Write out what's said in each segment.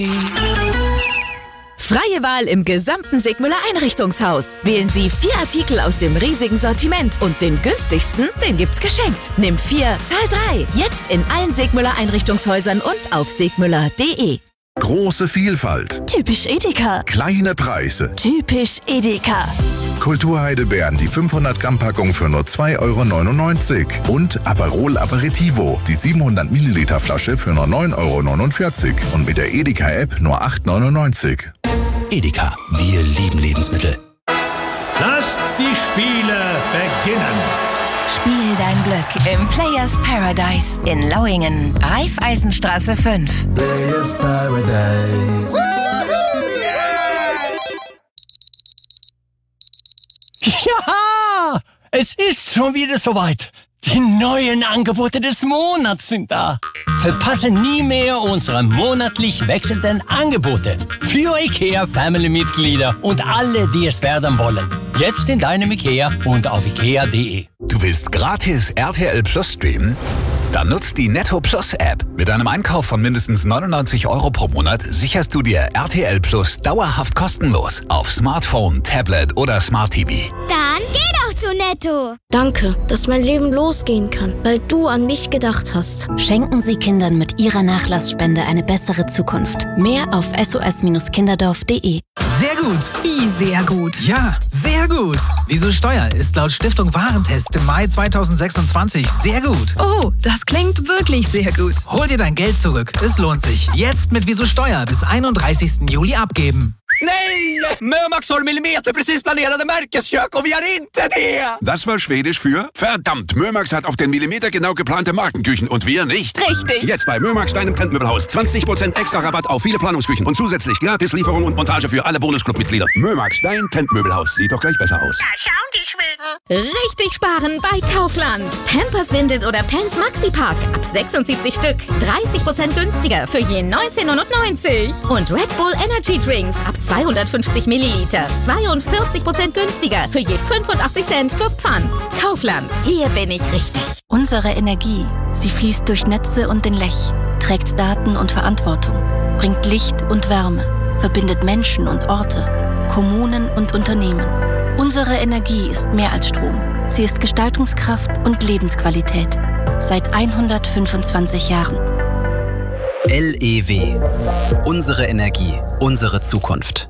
Freie Wahl im gesamten Sigmüller Einrichtungshaus. Wählen Sie 4 Artikel aus dem riesigen Sortiment und den günstigsten, den gibt's geschenkt. Nimm 4, zahl 3. Jetzt in allen Sigmüller Einrichtungshäusern und auf sigmüller.de. Große Vielfalt. Typisch Edeka. Kleine Preise. Typisch Edeka. Kulturheidelbeeren, die 500 Gramm Packung für nur 2,99 € und Aperol Aperitivo, die 700 Milliliter Flasche für nur 9,49 € und mit der Edeka-App nur 8,99 €. Edeka, wir lieben Lebensmittel. Lasst die Spiele beginnen. Spiel dein Glück im Players Paradise in Lauingen, Raiffeisenstraße 5. Players Paradise. Ja, es ist schon wieder soweit. Die neuen Angebote des Monats sind da. Verpasse nie mehr unsere monatlich wechselnden Angebote für IKEA-Family-Mitglieder und alle, die es werden wollen. Jetzt in deinem IKEA und auf ikea.de. Du willst gratis RTL Plus streamen? Dann nutzt die Netto Plus App. Mit einem Einkauf von mindestens 99 € pro Monat sicherst du dir RTL Plus dauerhaft kostenlos auf Smartphone, Tablet oder Smart TV. Dann geh doch zu Netto. Danke, dass mein Leben losgehen kann, weil du an mich gedacht hast. Schenken Sie Kindern mit Ihrer Nachlassspende eine bessere Zukunft. Mehr auf sos-kinderdorf.de. Sehr gut. Sehr gut. Ja, sehr gut. Wieso Steuer ist laut Stiftung Warentest im Mai 2026 sehr gut. Oh, das klingt wirklich sehr gut. Hol dir dein Geld zurück. Es lohnt sich. Jetzt mit Wieso Steuer bis 31. Juli abgeben. Nej! Mömax har millimeterprecis planerade Märkeskök und wir har inte det! Das war Schwedisch für verdammt. Mömax hat auf den Millimeter genau geplante Markenküchen und wir nicht. Richtig. Jetzt bei Mömax, deinem Trendmöbelhaus. 20% extra Rabatt auf viele Planungsküchen und zusätzlich gratis Lieferung und Montage für alle Bonusclub-Mitglieder. Mömax, dein Trendmöbelhaus. Sieht doch gleich besser aus. Da schauen die Schweden. Richtig sparen bei Kaufland. Pampers-Windeln oder Pants Maxi-Pack. Ab 76 Stück. 30% günstiger für je 19,99 €. Und Red Bull Energy Drinks ab 250 Milliliter. 42% günstiger für je 85 Cent plus Pfand. Kaufland. Hier bin ich richtig. Unsere Energie, sie fließt durch Netze und den Lech, trägt Daten und Verantwortung, bringt Licht und Wärme, verbindet Menschen und Orte, Kommunen und Unternehmen. Unsere Energie ist mehr als Strom. Sie ist Gestaltungskraft und Lebensqualität. Seit 125 Jahren. LEW. Unsere Energie, unsere Zukunft.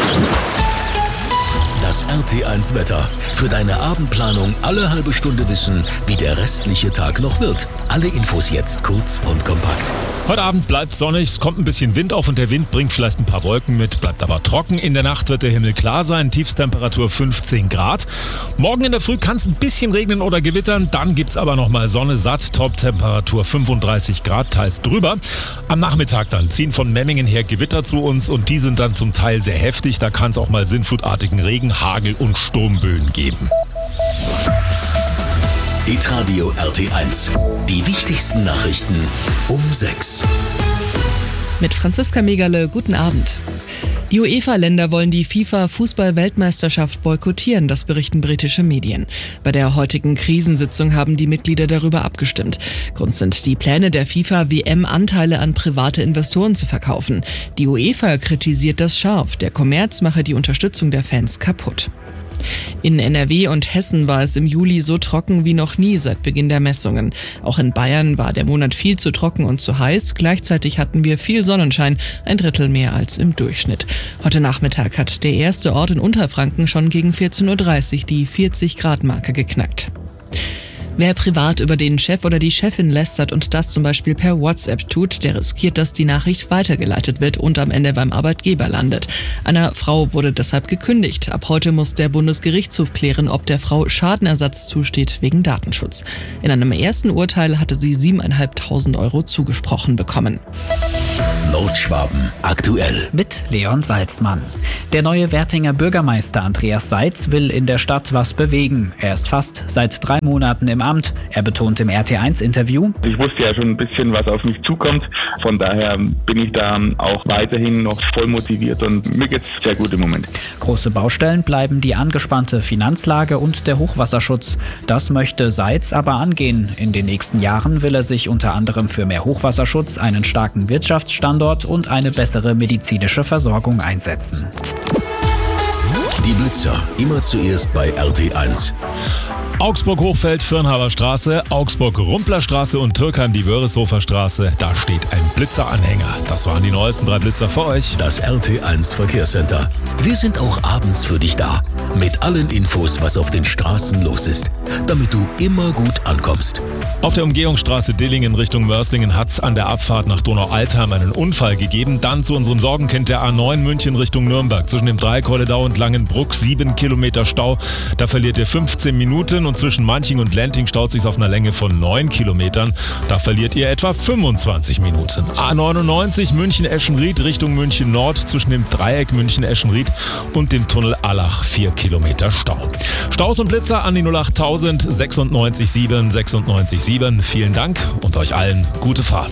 Das RT1 Wetter. Für deine Abendplanung alle halbe Stunde wissen, wie der restliche Tag noch wird. Alle Infos jetzt kurz und kompakt. Heute Abend bleibt sonnig, es kommt ein bisschen Wind auf und der Wind bringt vielleicht ein paar Wolken mit, bleibt aber trocken. In der Nacht wird der Himmel klar sein, Tiefstemperatur 15 Grad. Morgen in der Früh kann es ein bisschen regnen oder gewittern, dann gibt's aber nochmal Sonne satt, Toptemperatur 35 Grad, teils drüber. Am Nachmittag dann ziehen von Memmingen her Gewitter zu uns und die sind dann zum Teil sehr heftig, da kann es auch mal sinnflutartigen Regen, Hagel und Sturmböen geben. Hitradio RT1. Die wichtigsten Nachrichten um 6. Mit Franziska Megerle, guten Abend. Die UEFA-Länder wollen die FIFA-Fußball-Weltmeisterschaft boykottieren, das berichten britische Medien. Bei der heutigen Krisensitzung haben die Mitglieder darüber abgestimmt. Grund sind die Pläne der FIFA, WM-Anteile an private Investoren zu verkaufen. Die UEFA kritisiert das scharf. Der Kommerz mache die Unterstützung der Fans kaputt. In NRW und Hessen war es im Juli so trocken wie noch nie seit Beginn der Messungen. Auch in Bayern war der Monat viel zu trocken und zu heiß. Gleichzeitig hatten wir viel Sonnenschein, 1/3 mehr als im Durchschnitt. Heute Nachmittag hat der erste Ort in Unterfranken schon gegen 14:30 Uhr die 40-Grad-Marke geknackt. Wer privat über den Chef oder die Chefin lästert und das zum Beispiel per WhatsApp tut, der riskiert, dass die Nachricht weitergeleitet wird und am Ende beim Arbeitgeber landet. Einer Frau wurde deshalb gekündigt. Ab heute muss der Bundesgerichtshof klären, ob der Frau Schadenersatz zusteht wegen Datenschutz. In einem ersten Urteil hatte sie 7.500 € zugesprochen bekommen. Nordschwaben aktuell. Mit Leon Salzmann. Der neue Wertinger Bürgermeister Andreas Seitz will in der Stadt was bewegen. Er ist fast seit 3 Monaten im Amt. Er betont im RT1-Interview: Ich wusste ja schon ein bisschen, was auf mich zukommt. Von daher bin ich da auch weiterhin noch voll motiviert und mir geht's sehr gut im Moment. Große Baustellen bleiben die angespannte Finanzlage und der Hochwasserschutz. Das möchte Seitz aber angehen. In den nächsten Jahren will er sich unter anderem für mehr Hochwasserschutz, einen starken Wirtschaftsstandort Standort und eine bessere medizinische Versorgung einsetzen. Die Blitzer, immer zuerst bei RT1. Augsburg-Hochfeld, Firnhaber Augsburg-Rumpler und Türkheim, die Wörishofer Straße. Da steht ein Blitzeranhänger. Das waren die neuesten 3 Blitzer für euch. Das RT1 Verkehrscenter. Wir sind auch abends für dich da. Mit allen Infos, was auf den Straßen los ist. Damit du immer gut ankommst. Auf der Umgehungsstraße Dillingen Richtung Mörsingen hat es an der Abfahrt nach Donau-Altheim einen Unfall gegeben. Dann zu unserem Sorgenkind der A9 München Richtung Nürnberg. Zwischen dem Dreieck Holledau und Langenbruck 7 Kilometer Stau. Da verliert ihr 15 Minuten. Und zwischen Manching und Lenting staut sich auf einer Länge von 9 Kilometern. Da verliert ihr etwa 25 Minuten. A99 München-Eschenried Richtung München Nord zwischen dem Dreieck München-Eschenried und dem Tunnel Allach 4 Kilometer Stau. Staus und Blitzer an die 08000 96 7 96 7. Vielen Dank und euch allen gute Fahrt.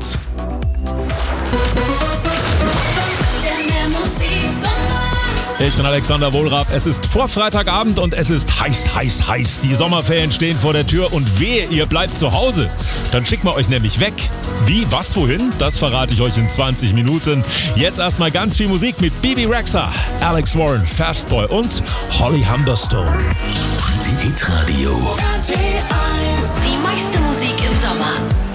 Ich bin Alexander Wohlrab. Es ist vor Freitagabend und es ist heiß, heiß, heiß. Die Sommerferien stehen vor der Tür und wehe, ihr bleibt zu Hause. Dann schicken wir euch nämlich weg. Wie, was, wohin? Das verrate ich euch in 20 Minuten. Jetzt erstmal ganz viel Musik mit Bibi Rexha, Alex Warren, Fastboy und Holly Humberstone. Hitradio. Die meiste Musik im Sommer.